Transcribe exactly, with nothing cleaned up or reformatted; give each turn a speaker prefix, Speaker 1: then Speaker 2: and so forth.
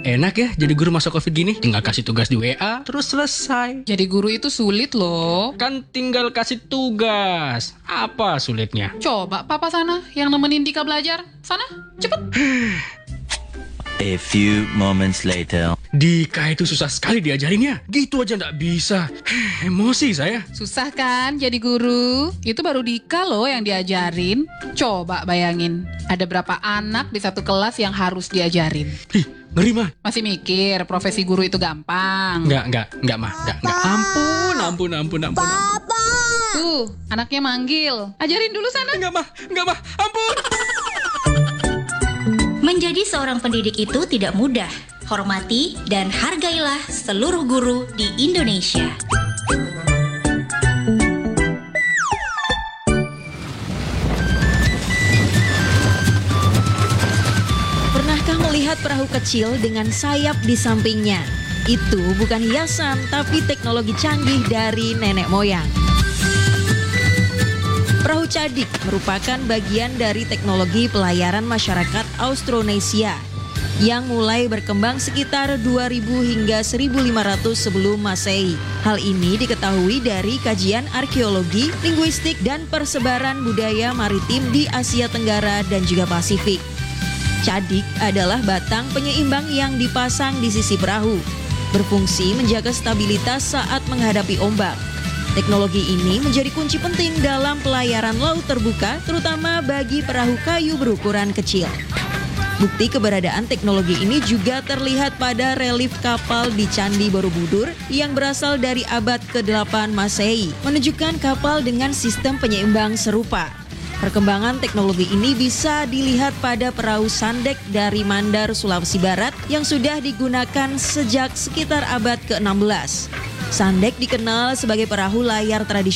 Speaker 1: Enak ya jadi guru masa COVID gini. Tinggal kasih tugas di W A, terus selesai.
Speaker 2: Jadi guru itu sulit loh.
Speaker 1: Kan tinggal kasih tugas. Apa sulitnya?
Speaker 2: Coba papa sana yang nemenin Dika belajar. Sana, cepet.
Speaker 3: A few moments later.
Speaker 1: Dika itu susah sekali diajarinnya. Gitu aja nggak bisa. Emosi saya.
Speaker 2: Susah kan jadi guru? Itu baru Dika loh yang diajarin. Coba bayangin, ada berapa anak di satu kelas yang harus diajarin?
Speaker 1: Ih, ngeri mah.
Speaker 2: Masih mikir profesi guru itu gampang?
Speaker 1: Nggak, nggak, nggak mah. Nggak, nggak. Ampun, ampun, ampun, ampun. ampun.
Speaker 2: Tuh, anaknya manggil. Ajarin dulu sana.
Speaker 1: Nggak mah, nggak mah. Ampun.
Speaker 4: Menjadi seorang pendidik itu tidak mudah. Hormati dan hargailah seluruh guru di Indonesia.
Speaker 5: Pernahkah melihat perahu kecil dengan sayap di sampingnya? Itu bukan hiasan, tapi teknologi canggih dari nenek moyang. Perahu Cadik merupakan bagian dari teknologi pelayaran masyarakat Austronesia yang mulai berkembang sekitar dua ribu hingga seribu lima ratus sebelum Masehi. Hal ini diketahui dari kajian arkeologi, linguistik, dan persebaran budaya maritim di Asia Tenggara dan juga Pasifik. Cadik adalah batang penyeimbang yang dipasang di sisi perahu, berfungsi menjaga stabilitas saat menghadapi ombak. Teknologi ini menjadi kunci penting dalam pelayaran laut terbuka, terutama bagi perahu kayu berukuran kecil. Bukti keberadaan teknologi ini juga terlihat pada relief kapal di Candi Borobudur yang berasal dari abad kedelapan Masehi, menunjukkan kapal dengan sistem penyeimbang serupa. Perkembangan teknologi ini bisa dilihat pada perahu sandek dari Mandar, Sulawesi Barat yang sudah digunakan sejak sekitar abad ke enam belas. Sandek dikenal sebagai perahu layar tradisional